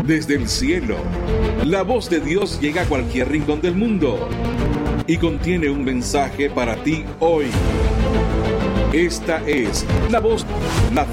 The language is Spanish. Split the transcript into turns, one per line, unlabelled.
desde el cielo. La voz de Dios llega a cualquier rincón del mundo y contiene un mensaje para ti hoy. Esta es la voz, la